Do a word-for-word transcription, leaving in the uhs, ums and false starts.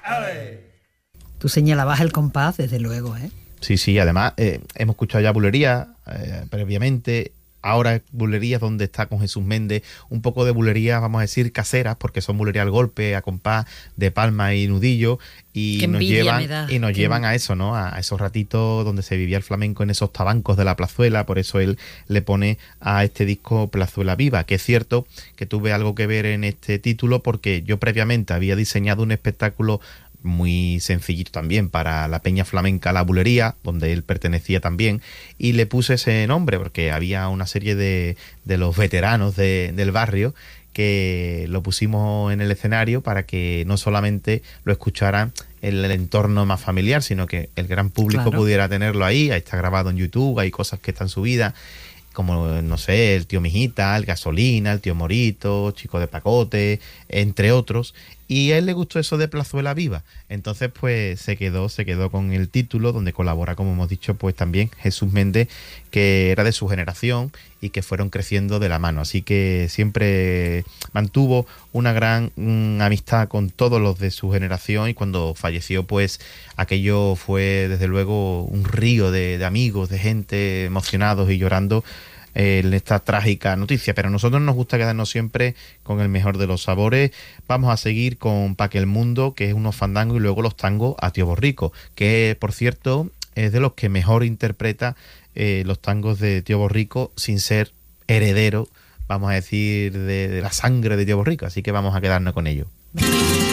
Tú señalabas el compás, desde luego, ¿eh? Sí, sí, además eh, hemos escuchado ya bulerías eh, previamente. Ahora bulerías donde está con Jesús Méndez, un poco de bulerías, vamos a decir, caseras, porque son bulerías al golpe, a compás, de palma y nudillo, y Qué nos envidia llevan me da. y nos Qué llevan en- a eso, ¿no? A esos ratitos donde se vivía el flamenco en esos tabancos de la Plazuela. Por eso él le pone a este disco Plazuela Viva, que es cierto que tuve algo que ver en este título, porque yo previamente había diseñado un espectáculo muy sencillito también para la Peña Flamenca La Bulería, donde él pertenecía también, y le puse ese nombre porque había una serie de, de los veteranos de, del barrio que lo pusimos en el escenario para que no solamente lo escucharan el, el entorno más familiar, sino que el gran público Claro. pudiera tenerlo ahí. Ahí está grabado en YouTube, hay cosas que están subidas, como, no sé, el tío Mijita, el Gasolina, el tío Morito, Chico de Pacote, entre otros. Y a él le gustó eso de Plazuela Viva. Entonces, pues se quedó, se quedó con el título, donde colabora, como hemos dicho, pues también Jesús Méndez, que era de su generación y que fueron creciendo de la mano. Así que siempre mantuvo una gran mm, amistad con todos los de su generación, y cuando falleció, pues aquello fue desde luego un río de, de amigos, de gente emocionados y llorando eh, en esta trágica noticia. Pero a nosotros nos gusta quedarnos siempre con el mejor de los sabores. Vamos a seguir con Pa' que el mundo, que es unos fandangos, y luego los tangos a Tío Borrico, que por cierto es de los que mejor interpreta eh, los tangos de Tío Borrico, sin ser heredero, vamos a decir, de, de la sangre de Tío Borrico. Así que vamos a quedarnos con ello.